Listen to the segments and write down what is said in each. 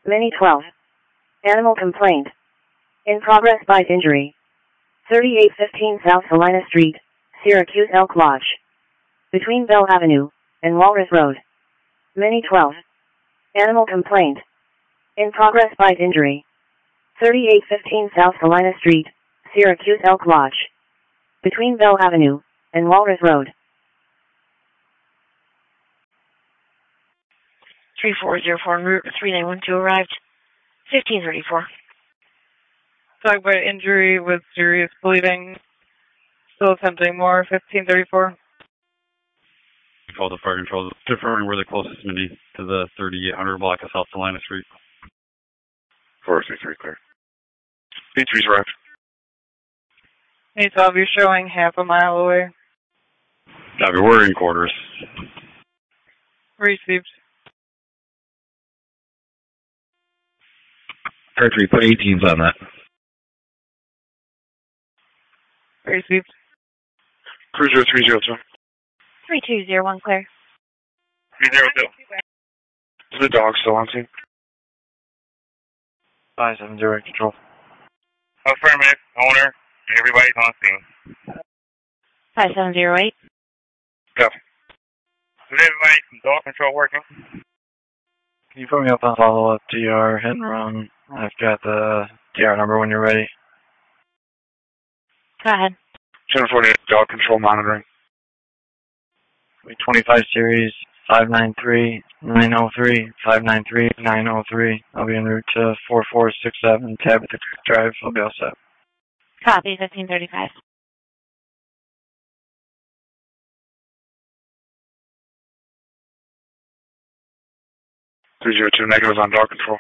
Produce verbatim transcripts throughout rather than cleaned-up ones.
Mini twelve. Animal complaint. In progress by injury. thirty-eight fifteen South Salina Street, Syracuse Elk Lodge. Between Bell Avenue and Walrus Road. Mini twelve. Animal complaint. In progress by injury. thirty-eight fifteen South Salina Street, Syracuse Elk Lodge. Between Bell Avenue and Walrus Road. three four zero four en route three nine one two arrived. fifteen thirty-four. Dog bite injury with serious bleeding. Still attempting more. fifteen thirty-four. Call the fire control. Confirming we're the closest mini to the thirty-eight hundred block of South Salina Street. four six three clear. B three's arrived. Hey, Tom, you're showing half a mile away. Copy, we're in quarters. Received. Car three, put eighteens on that. Received. Cruiser three zero two. three two zero one clear. three zero two. Is the dog still on scene? five seven zero control. Affirmative. Owner. Everybody's on scene. five seven zero eight. Copy. Is everybody from dog control working? Can you put me up on follow-up D R hit and run? I've got the D R number when you're ready. Go ahead. ten forty-eight dog control monitoring. twenty-five series five nine three nine oh three five nine three nine oh three. I'll be en route to four four six seven Tabitha Drive. I'll be all set. Copy, fifteen thirty-five. three zero two negatives on dog control.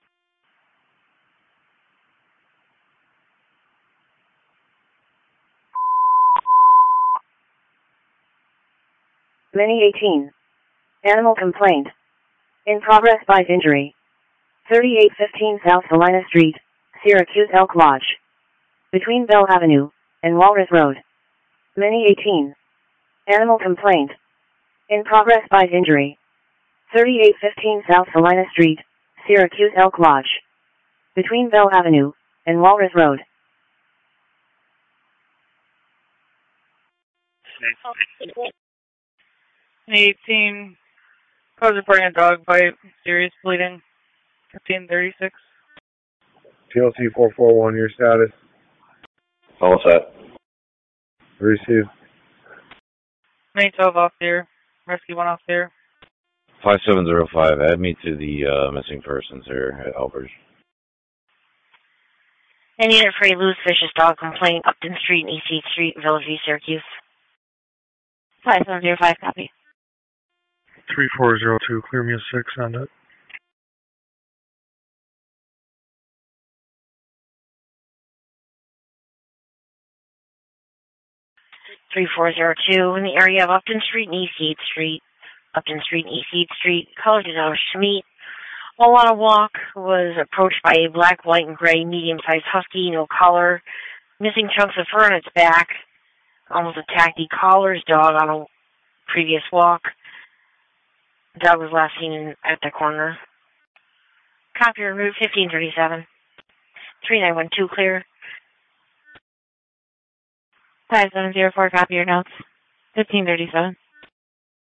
Mini eighteen. Animal complaint. In progress by injury. thirty-eight fifteen South Salina Street, Syracuse Elk Lodge. Between Bell Avenue and Walrus Road. Mini eighteen. Animal complaint. In progress by injury. thirty-eight fifteen South Salina Street, Syracuse Elk Lodge. Between Bell Avenue and Walrus Road. eighteen. Cause reporting a dog bite. Serious bleeding. fifteen thirty-six. T L C four four one, your status. All set. Received. Main twelve off there. Rescue one off there. five seven zero five, add me to the uh, missing persons here at Albers. And unit for a loose vicious dog complaint, Upton Street and East eighth Street, Village View, Syracuse. five seven zero five, copy. three four zero two, clear me a six on it. three four zero two, in the area of Upton Street and East eighth Street. Upton Street and East eighth Street, color designer Schmidt. While on a walk, was approached by a black, white, and gray medium-sized husky, no collar, missing chunks of fur on its back. Almost attacked the collar's dog on a previous walk. The dog was last seen in, at the corner. Copy removed, fifteen thirty-seven. three nine one two clear. five seven zero four, copy your notes. fifteen thirty-seven.